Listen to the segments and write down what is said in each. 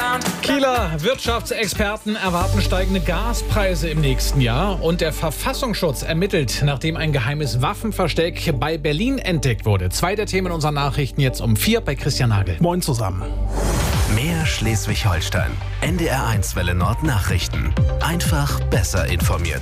Kieler Wirtschaftsexperten erwarten steigende Gaspreise im nächsten Jahr. Und der Verfassungsschutz ermittelt, nachdem ein geheimes Waffenversteck bei Berlin entdeckt wurde. 2 der Themen unserer Nachrichten jetzt um 4 bei Christian Nagel. Moin zusammen. Mehr Schleswig-Holstein. NDR1 Welle Nord Nachrichten. Einfach besser informiert.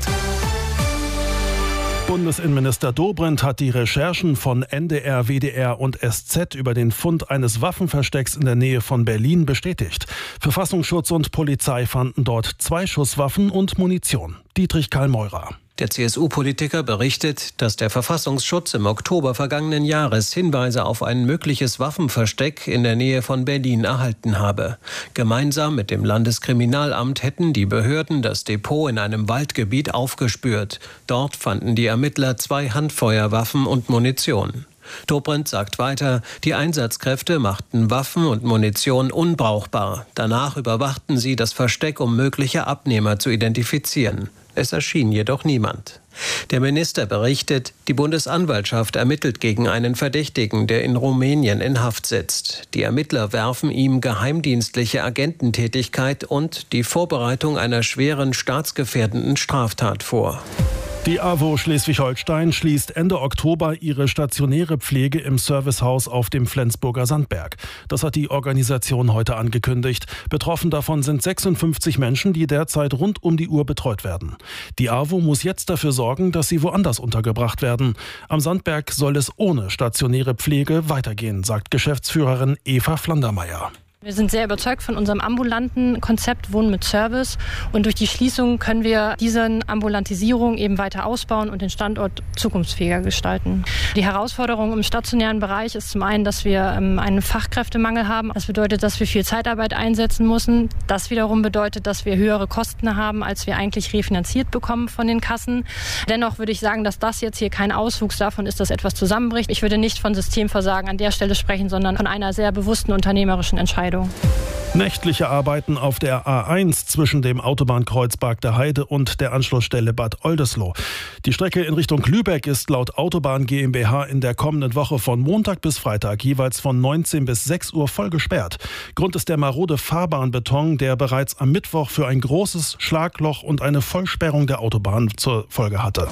Bundesinnenminister Dobrindt hat die Recherchen von NDR, WDR und SZ über den Fund eines Waffenverstecks in der Nähe von Berlin bestätigt. Verfassungsschutz und Polizei fanden dort 2 Schusswaffen und Munition. Dietrich Karl-Meurer. Der CSU-Politiker berichtet, dass der Verfassungsschutz im Oktober vergangenen Jahres Hinweise auf ein mögliches Waffenversteck in der Nähe von Berlin erhalten habe. Gemeinsam mit dem Landeskriminalamt hätten die Behörden das Depot in einem Waldgebiet aufgespürt. Dort fanden die Ermittler 2 Handfeuerwaffen und Munition. Dobrindt sagt weiter, die Einsatzkräfte machten Waffen und Munition unbrauchbar. Danach überwachten sie das Versteck, um mögliche Abnehmer zu identifizieren. Es erschien jedoch niemand. Der Minister berichtet, die Bundesanwaltschaft ermittelt gegen einen Verdächtigen, der in Rumänien in Haft sitzt. Die Ermittler werfen ihm geheimdienstliche Agententätigkeit und die Vorbereitung einer schweren staatsgefährdenden Straftat vor. Die AWO Schleswig-Holstein schließt Ende Oktober ihre stationäre Pflege im Servicehaus auf dem Flensburger Sandberg. Das hat die Organisation heute angekündigt. Betroffen davon sind 56 Menschen, die derzeit rund um die Uhr betreut werden. Die AWO muss jetzt dafür sorgen, dass sie woanders untergebracht werden. Am Sandberg soll es ohne stationäre Pflege weitergehen, sagt Geschäftsführerin Eva Flandermeier. Wir sind sehr überzeugt von unserem ambulanten Konzept Wohnen mit Service und durch die Schließung können wir diese Ambulantisierung eben weiter ausbauen und den Standort zukunftsfähiger gestalten. Die Herausforderung im stationären Bereich ist zum einen, dass wir einen Fachkräftemangel haben. Das bedeutet, dass wir viel Zeitarbeit einsetzen müssen. Das wiederum bedeutet, dass wir höhere Kosten haben, als wir eigentlich refinanziert bekommen von den Kassen. Dennoch würde ich sagen, dass das jetzt hier kein Auswuchs davon ist, dass etwas zusammenbricht. Ich würde nicht von Systemversagen an der Stelle sprechen, sondern von einer sehr bewussten unternehmerischen Entscheidung. Nächtliche Arbeiten auf der A1 zwischen dem Autobahnkreuz Bargter Heide und der Anschlussstelle Bad Oldesloe. Die Strecke in Richtung Lübeck ist laut Autobahn GmbH in der kommenden Woche von Montag bis Freitag jeweils von 19 bis 6 Uhr voll gesperrt. Grund ist der marode Fahrbahnbeton, der bereits am Mittwoch für ein großes Schlagloch und eine Vollsperrung der Autobahn zur Folge hatte.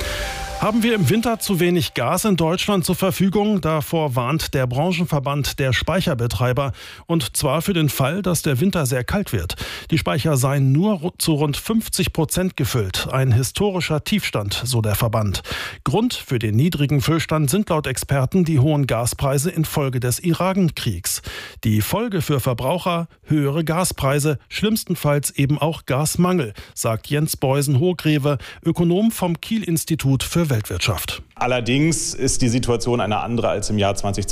Haben wir im Winter zu wenig Gas in Deutschland zur Verfügung? Davor warnt der Branchenverband der Speicherbetreiber. Und zwar für den Fall, dass der Winter sehr kalt wird. Die Speicher seien nur zu rund 50% gefüllt. Ein historischer Tiefstand, so der Verband. Grund für den niedrigen Füllstand sind laut Experten die hohen Gaspreise infolge des Iran-Kriegs. Die Folge für Verbraucher: höhere Gaspreise, schlimmstenfalls eben auch Gasmangel, sagt Jens Beusen-Hohgreve, Ökonom vom Kiel-Institut für Weltwirtschaft. Allerdings ist die Situation eine andere als im Jahr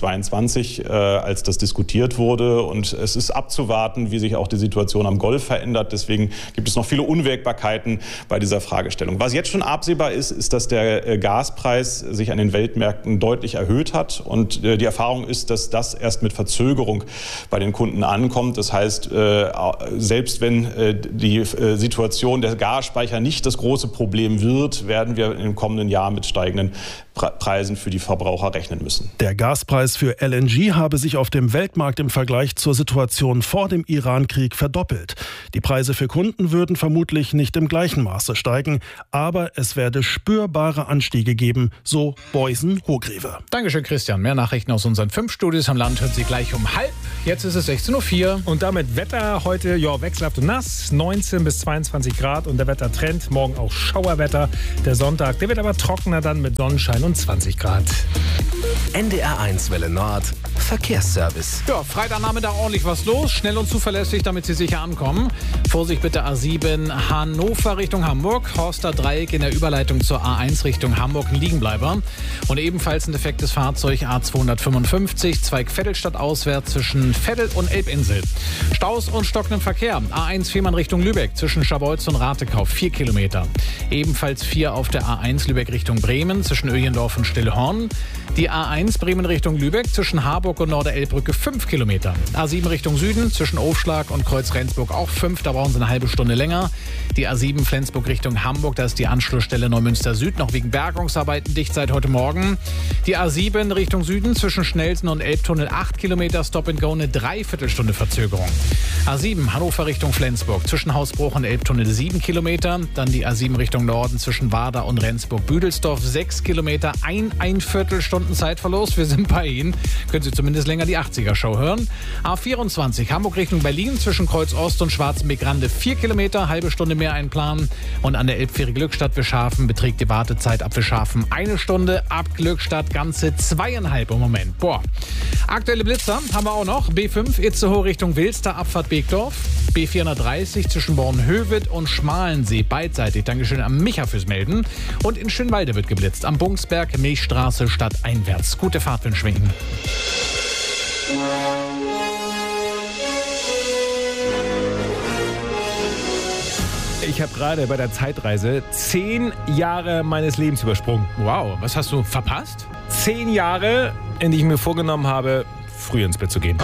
2022, als das diskutiert wurde. Und es ist abzuwarten, wie sich auch die Situation am Golf verändert. Deswegen gibt es noch viele Unwägbarkeiten bei dieser Fragestellung. Was jetzt schon absehbar ist, ist, dass der Gaspreis sich an den Weltmärkten deutlich erhöht hat. Und die Erfahrung ist, dass das erst mit Verzögerung bei den Kunden ankommt. Das heißt, selbst wenn die Situation der Gasspeicher nicht das große Problem wird, werden wir im kommenden Jahr mit steigenden Preisen für die Verbraucher rechnen müssen. Der Gaspreis für LNG habe sich auf dem Weltmarkt im Vergleich zur Situation vor dem Iran-Krieg verdoppelt. Die Preise für Kunden würden vermutlich nicht im gleichen Maße steigen, aber es werde spürbare Anstiege geben, so Beusen-Hohgreve. Dankeschön, Christian. Mehr Nachrichten aus unseren 5 Studios am Land hören Sie gleich um 12:30. Jetzt ist es 16:04 Uhr. Und damit Wetter heute wechselhaft und nass, 19 bis 22 Grad und der Wettertrend. Morgen auch Schauerwetter. Der Sonntag, der wird aber trockener dann mit Sonnenschein und 20 Grad. NDR1 Welle Nord Verkehrsservice. Ja, Freitagnachmittag ordentlich was los. Schnell und zuverlässig, damit Sie sicher ankommen. Vorsicht bitte A7 Hannover Richtung Hamburg. Horster Dreieck in der Überleitung zur A1 Richtung Hamburg, ein Liegenbleiber. Und ebenfalls ein defektes Fahrzeug A255 Zweig-Vettelstadt auswärts zwischen Veddel und Elbinsel. Staus und stockenden Verkehr. A1 Fehmarn Richtung Lübeck zwischen Scharbeutz und Ratekau 4 Kilometer. Ebenfalls 4 auf der A1 Lübeck Richtung Bremen zwischen Öjendorf und Stillhorn. Die A1 Bremen Richtung Lübeck zwischen Harburg und Norderelbbrücke 5 Kilometer. A7 Richtung Süden zwischen Aufschlag und Kreuz-Rendsburg auch 5, da brauchen Sie eine halbe Stunde länger. Die A7 Flensburg Richtung Hamburg, da ist die Anschlussstelle Neumünster Süd noch wegen Bergungsarbeiten dicht seit heute Morgen. Die A7 Richtung Süden zwischen Schnelsen und Elbtunnel 8 Kilometer, Stop and Go, eine Dreiviertelstunde Verzögerung. A7 Hannover Richtung Flensburg. Zwischen Hausbruch und Elbtunnel 7 Kilometer. Dann die A7 Richtung Norden zwischen Warda und Rendsburg-Büdelsdorf 6 Kilometer. Ein Viertelstunden Zeitverlust. Wir sind bei Ihnen. Können Sie zumindest länger die 80er-Show hören. A24 Hamburg Richtung Berlin. Zwischen Kreuz Ost und Schwarzenbeck-Rande 4 Kilometer. Halbe Stunde mehr einplanen. Und an der Elbfähre Glückstadt Wischhafen beträgt die Wartezeit ab Wischhafen 1 Stunde. Ab Glückstadt ganze 2,5 im Moment. Boah. Aktuelle Blitzer haben wir auch noch. B5 Itzehoe Richtung Wilster, Abfahrt Beekdorf. B430 zwischen Bornhöved und Schmalensee beidseitig. Dankeschön an Micha fürs Melden. Und in Schönwalde wird geblitzt. Am Bungsberg, Milchstraße, stadteinwärts. Gute Fahrt wünschen wir Ihnen. Ich habe gerade bei der Zeitreise 10 Jahre meines Lebens übersprungen. Wow, was hast du verpasst? 10 Jahre, in die ich mir vorgenommen habe, früh ins Bett zu gehen.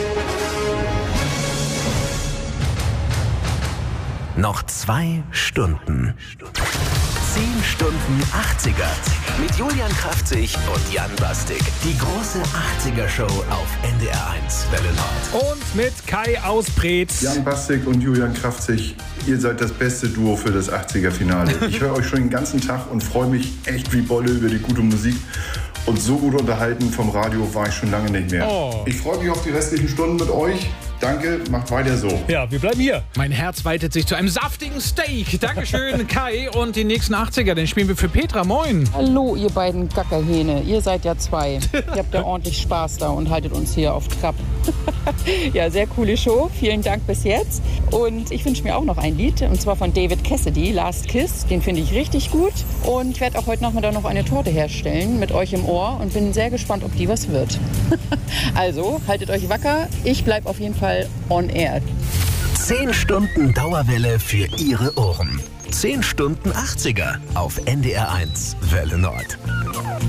Noch 2 Stunden. 10 Stunden 80er. Mit Julian Kraftzig und Jan Bastik. Die große 80er-Show auf NDR 1 Welle Nord. Und mit Kai aus Preetz. Jan Bastik und Julian Kraftzig, ihr seid das beste Duo für das 80er-Finale. Ich höre euch schon den ganzen Tag und freue mich echt wie Bolle über die gute Musik. Und so gut unterhalten vom Radio war ich schon lange nicht mehr. Oh. Ich freue mich auf die restlichen Stunden mit euch. Danke, macht weiter so. Ja, wir bleiben hier. Mein Herz weitet sich zu einem saftigen Steak. Dankeschön, Kai. Und die nächsten 80er, den spielen wir für Petra. Moin. Hallo, ihr beiden Gackerhähne. Ihr seid ja 2. Ihr habt ja ordentlich Spaß da und haltet uns hier auf Trab. Ja, sehr coole Show. Vielen Dank bis jetzt. Und ich wünsche mir auch noch ein Lied, und zwar von David Cassidy, Last Kiss. Den finde ich richtig gut. Und ich werde auch heute Nachmittag noch eine Torte herstellen mit euch im Ohr und bin sehr gespannt, ob die was wird. Also, haltet euch wacker. Ich bleibe auf jeden Fall on air. 10 Stunden Dauerwelle für Ihre Ohren. 10 Stunden 80er auf NDR 1 Welle Nord.